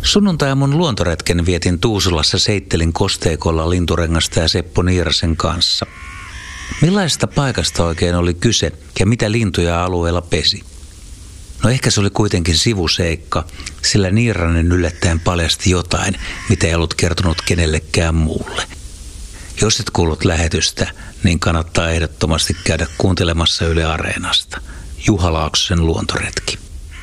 Sunnuntai-aamun luontoretken vietin Tuusulassa Seittelin kosteikolla Linturengasta ja Seppo Niirasen kanssa. Millaisesta paikasta oikein oli kyse ja mitä lintuja alueella pesi? No ehkä se oli kuitenkin sivuseikka, sillä Niiranen yllättäen paljasti jotain, mitä ei ollut kertonut kenellekään muulle. Jos et kuullut lähetystä, niin kannattaa ehdottomasti käydä kuuntelemassa Yle Areenasta. Juha Laaksosen luontoretki.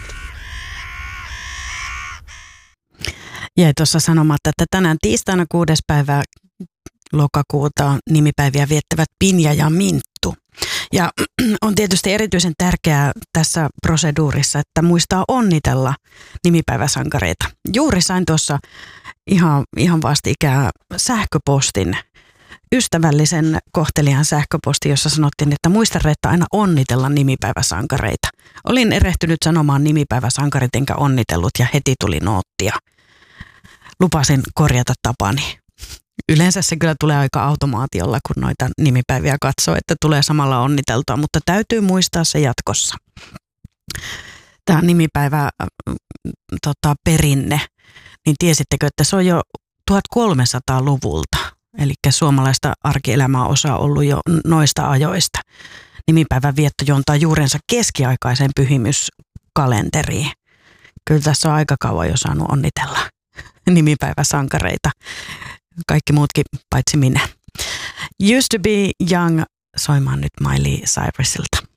Jäi tuossa sanomatta, että tänään tiistaina 6. päivää lokakuuta nimipäiviä viettävät Pinja ja Minttu. Ja on tietysti erityisen tärkeää tässä proseduurissa, että muistaa onnitella nimipäiväsankareita. Juuri sain tuossa ihan vastikään sähköpostin, ystävällisen kohtelijan sähköposti, jossa sanottiin, että muista Reetta aina onnitella nimipäiväsankareita. Olin erehtynyt sanomaan nimipäiväsankarit enkä onnitellut ja heti tuli noottia. Lupasin korjata tapani. Yleensä se kyllä tulee aika automaatiolla, kun noita nimipäiviä katsoo, että tulee samalla onniteltua, mutta täytyy muistaa se jatkossa. Tämä nimipäivä perinne, niin tiesittekö, että se on jo 1300-luvulta. Eli suomalaista arkielämää osaa ollut jo noista ajoista. Nimipäivän vietto juontaa juurensa keskiaikaisen pyhimyskalenteriin. Kyllä tässä on aika kauan jo saanut onnitella nimipäiväsankareita. Kaikki muutkin paitsi minä. Used to be young soimaan nyt Miley Cyrusilta.